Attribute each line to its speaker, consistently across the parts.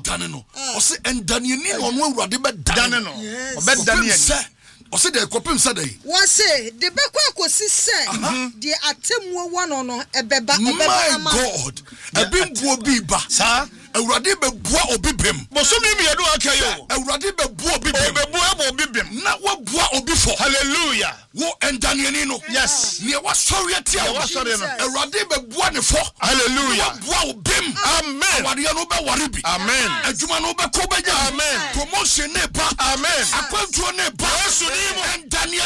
Speaker 1: dane no o se endane ni ono awurade be dane no
Speaker 2: o be dane
Speaker 1: ni o se de kopem se dey
Speaker 3: wo se de be kwa akosi se de atemu wano no ebeba
Speaker 1: my god ebimbuo bi ba
Speaker 2: sa
Speaker 1: awurade be boa obi bem
Speaker 2: bosomi mi edu akayo
Speaker 1: awurade be boa obi bem
Speaker 2: be boa obi bem
Speaker 1: na wo boa obi fo
Speaker 2: hallelujah
Speaker 1: wo endane ni no
Speaker 2: yes
Speaker 1: ne wa sori atia
Speaker 2: wa sori no
Speaker 1: awurade be boa ne fo
Speaker 2: hallelujah
Speaker 1: boa obim
Speaker 2: amen
Speaker 1: awade no be ware bi
Speaker 2: amen
Speaker 1: adwuma no be ko be ja
Speaker 2: amen
Speaker 1: promotion ne ba
Speaker 2: amen
Speaker 1: akwantuo ne ba
Speaker 2: yesu ni mo
Speaker 1: endane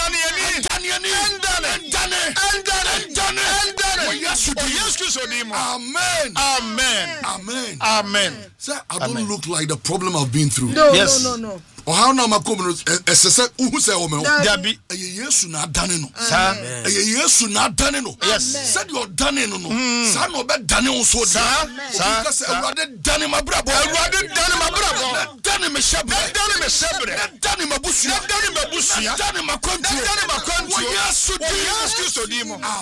Speaker 2: yesu so ni mo
Speaker 1: amen
Speaker 2: amen
Speaker 1: sir I don't look like the problem I've been through
Speaker 3: no
Speaker 1: or how now makom no esese uhu se o me
Speaker 2: dabi
Speaker 1: yesu na adane no
Speaker 2: sa
Speaker 1: yesu na adane no
Speaker 2: yes
Speaker 1: said your dane no sa no be dane wo so
Speaker 2: sa
Speaker 1: because awurade dane mabrabo dane me shebre dane mabusu dane makontu
Speaker 2: yesu so di mo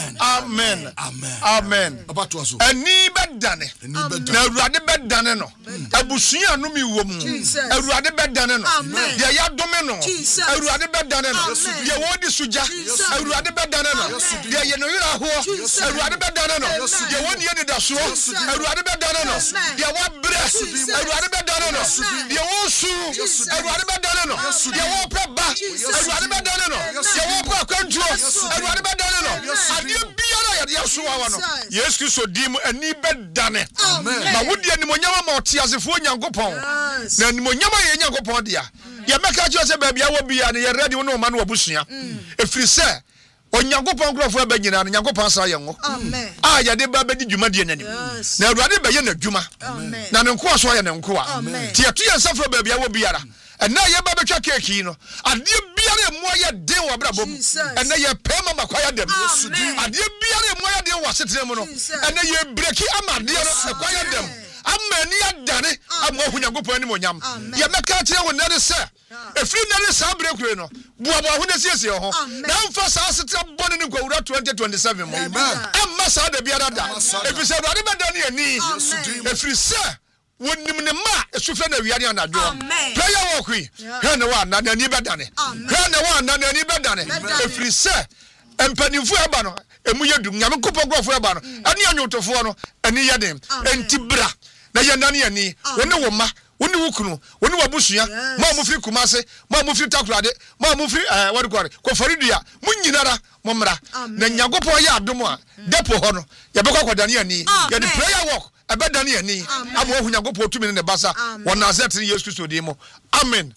Speaker 2: amen
Speaker 1: abato so
Speaker 2: ani be dane na awurade be dane no abusua no mi wo mu awurade be dane no ya ya dome no awurade be dane no ya wodi suja awurade be dane no ya ye no yira ho awurade be dane no ya woni ye da so awurade be dane no ya wa bre awurade be dane no ya wo su awurade be dane no ya wo praba awurade be dane no ya wo pra kwantuo awurade be dane no ade biara ya de so wa no yesu Kristo di mu ani be dane na wodi animonyama ma otiasefo nyankopon na animonyama ye nyankopon dia ya meka cho se ba bia wo bia ne ye ready wo no ma no wabusua efiri se onyankopon krofo aba nyina nyankopon sa ye ngo amen ya de ba be di dwuma die nanim na awurade be ye na dwuma na ne nko so ye ne nko a ti eto ye nsafro ba bia wo biara ena ye ba betwa keki no ade biara emu ye den wo brabom ena ye pema makwaya dem ade biara emu ye den wo setere mu no ena ye breki amade no akwaya dem amani adane amwa hunyankopon ni monyam ye meka kire wo nare se efiri nare sa brekure no buabo ahune siesie ho na mfa sa setere bone ni kwawura 2027 mo amma sa da biara da efiri se awurade bedane ani efiri se wonim ne ma esufre na wiare anadwo prayer walk wi he ne wa na ani bedane he ne wa na ani bedane efiri se empanimfu eba no emu yedum nyame kopogofo eba no ani anyotofo no ani yeden entibra na yendane ani woni wo ma woni wukunu woni wabusua ma mu firi kumase ma mu firi takurade ma mu firi wadukore ko faridua munyinara momra na nyagopo ya adom a depo ho no ye bekwa kwadane ani ye the prayer walk abedane ani amo hu nyagopo tumi ne basa wona asetri Yesu Kristo di mo amen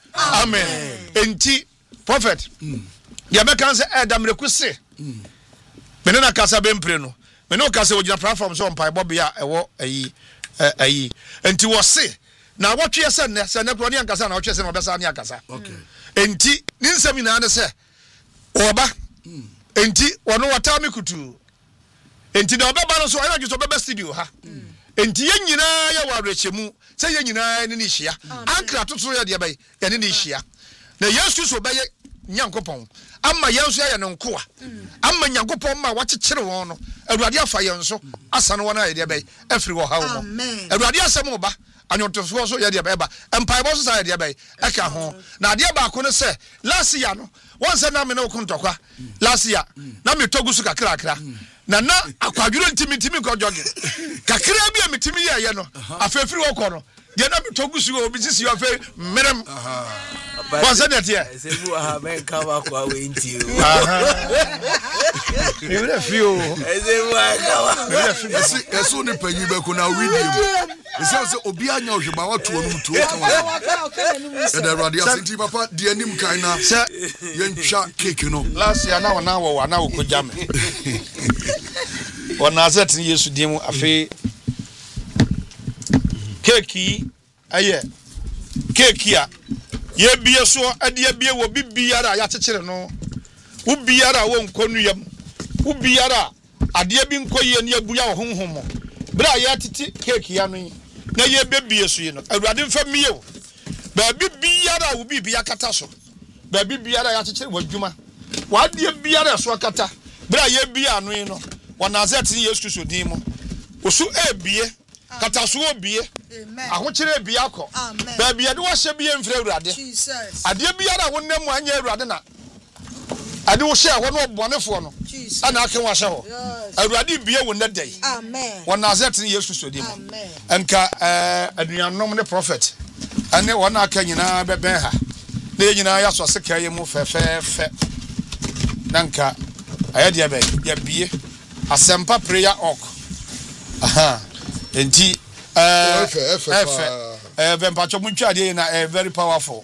Speaker 2: enti prophet ye beka se edamreku se menena kasa bempre no menena kasa ogina platform so mpa bobia ewo ayi enti wo se na wotwe se ne kro ne ankasa na wotwe se no besa ne ankasa enti ni nsemi na ne se oba enti wono watami kutu enti na obeba no so ana giso beba studio ha enti ye nyina ya warechemu se ye nyina ne ni hia ankra toto ya de bai ye ne ni hia na Yesu so beye nyankopon amma yenso ya ne nkoa amma nyankopon ma wakyekere won no awurade afa yenso asa no wona ye de bai afiri wo ha wo awurade asem oba anyotofo so ye de bai ba empaibo so sa ye de bai aka ho na ade ba ko no se last year no won se na me no kontokwa last year na me togu su kakra na akwadwiro ntimi ko joge kakra bi amitimi ye no afefiri wo ko no de na me togu su obi sisi afa merem what's that here?
Speaker 4: Sebu men come back we nti o.
Speaker 2: You will feel.
Speaker 1: Sebu eso ni panyi be ko na video. Ese obi anya ohweba wato onu to ka. The radio asenti papa de anim kan na se yentwa cake no.
Speaker 2: Last year na wo na wo ko jam. Wona azet ni Yesu dim afi cake aye. Cake ya ye bie so ade bie wo bibiara ya kyekere no wo biara wo nkonu yam wo biara ade bi nkoye ne abuya wo honhom bra ya titi cake ya no na ye bebie so ye no awurade mfa miye wo ba bibiara wo bibia kata so ba bibiara ya kyekere wo adwuma wa ade biara so kata bra ye bia no no wona azet Yesu Kristo din mo osu ebie kataso obie ahokyere bia akọ ba bia de wo hye bia mfire awurade ade biara wonnam anya awurade na ade wo hye ho no obonefo no ana aka wo hye ho awurade bia wo na dai wo Nazareth ni Yesu so dim enka aduanom ne prophet ane wona aka nyina beben ha na nyina ya so seka ye mu fefefe nanka ayade be ya bie asempa prayer org aha enti vempacho munchu ade na very powerful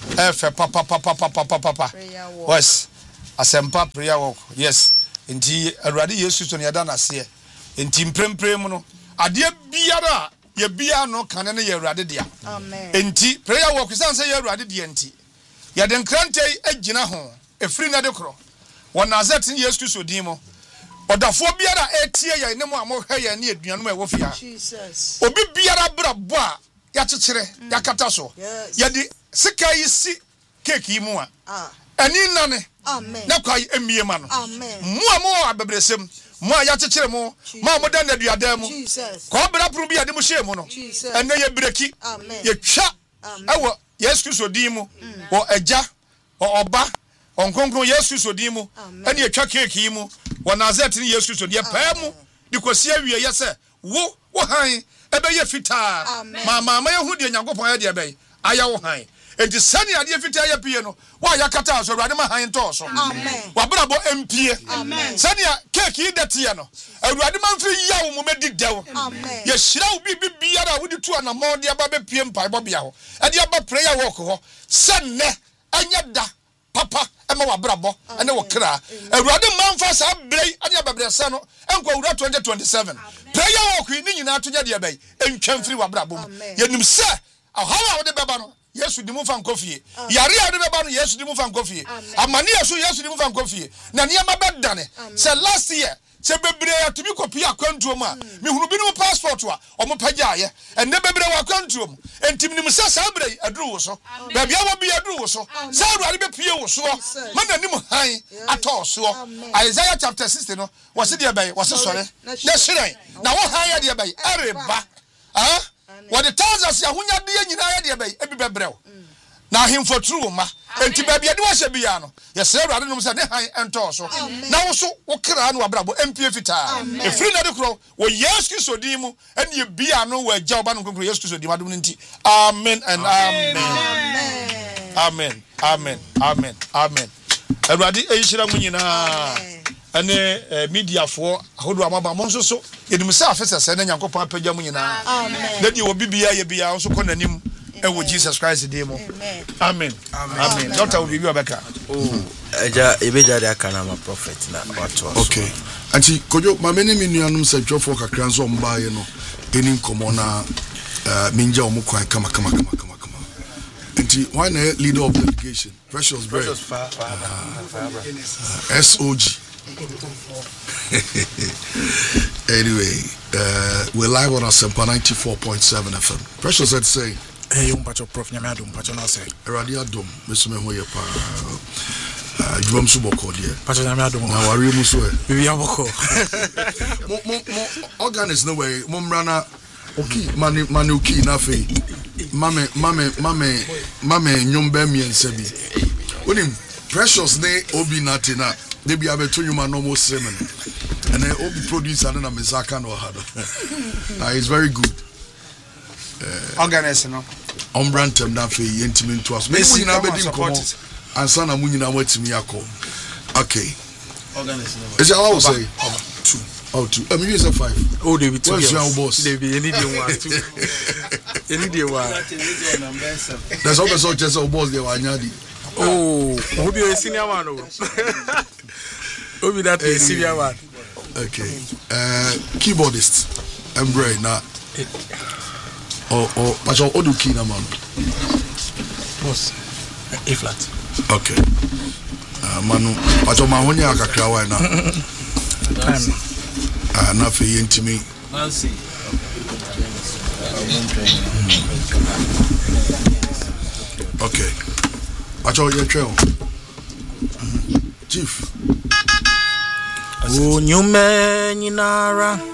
Speaker 2: papa yes asempa prayer work yes enti awurade Yesu so ne yada na se enti mpremprem no ade biara ye bia no kan ne ye awurade dia amen enti prayer work san say ye awurade dia enti ya den krantei agina ho efri na de kro won Nazareth Yesu so din mo odafo biara etie ya ne mo amohwe ya ne aduanum e wo fia Jesus obi biara brabo a ya kyekere ya kata so ya di sika yi si cake yi mu a ani nane amen na kwa emie ma no amen mu amo abebresem mu a ya kyekere mu ma mo dan aduada mu ko bra pro bi ade mu hye mu no enne ye breki ye twa ewo Yesu Kristo din mu wo agya oba onkonkron Yesu Kristo din mu ene ye twa cake yi mu wo Nazareth ni Yesu Kristo de pa mu dikosi awie ye se wo han ebe ye fita mama ye hu de Nyankopon ye de ebe aya wo han enti sani ade fita ye pie no wa ya kata so awurade ma han to so amen wa brabo empie amen sani cake yi dete no awurade ma mfi ya wo mo medi dew amen ye hira wo biara wo di tu anamo de aba be pie mpa bo bia ho ade aba prayer work ho senne anya da papa ema wa brabo ene wo kra awurade ma mfa sa brei anya babresa no enko awura 2027 prayer work ni nyina to nya de bai entwamfiri wa brabo yenim se ahawa wo de beba no Yesu di mu fa nkofie yare ade beba no Yesu di mu fa nkofie amane Yesu di mu fa nkofie na niam bedane se last year se bebre atumi kopi akwantuo mu a mehunu bi no passport a omo pagyaye enne bebre wa akwantuo mu entim nim se sa bre aduru wo so ba bia wo bi aduru wo so se awurade be pie wo so mana nim han ato so Isaiah chapter 60 no wo se de bai wo se sore na hyiren na wo han ya de bai areba what the thousands ya hunya de nyina ya de bai ebi bebrew na himfo true ma enti ba bia de wo hye bia no ye se awurade no se ne han ento so na wo so wo kra no abrabo empie fita efiri na de kro wo Yesu Kristo din mu ene ye bia no wo agya oba no konkro Yesu Kristo din madum nti amen and amen amen amen amen amen awurade ehira mu nyina ene media for ahodo amaba mo nso so yedim se afese se na Nyankopon apagya mu nyina amen na die wo bibia ye bia nso ko nanim ewo Jesus Christ demo amen amen Dr. Obibi Obeka
Speaker 4: eja ebeja de akana ma prophet na watu
Speaker 1: okay anti kojo ma meni minuanum se twofo kakra nso mba ye no eni nkomo na minja omukwan kama anti why na leader of delegation Precious Bread SOG anyway we're live on Asempa 94.7 FM Precious had say
Speaker 2: hey umpacho prof nyamado umpacho na say
Speaker 1: radio dom mesume ho ye pa dwom so boko de
Speaker 2: pacho nyamado
Speaker 1: na wari mu so e
Speaker 2: bibia boko
Speaker 1: mo organize no way mo mrana okay mani okay na fe mame nyomba miense bi onim Precious ne obi natina they be able to you man almost 7 and then obi producer na mezaka no hado it's very good
Speaker 2: organize no
Speaker 1: on brantem na fe intimate to us me we na be dim komo ansa na munyina watimi yakọ okay organize no is how say 2 I mean you say 5
Speaker 2: oh they be 2
Speaker 1: what's your boss
Speaker 2: they be any day 1 2 any day 1
Speaker 1: that's also just our boss they were nyadi
Speaker 2: oh obi o senior man o obi that is senior man
Speaker 1: okay keyboardist Embrace na or pacho odu key na man
Speaker 2: boss A flat
Speaker 1: okay manu pacho mahonya akakra wa na na fe yentimi Nancy okay pacho ye twel chief
Speaker 4: o nyume nyinara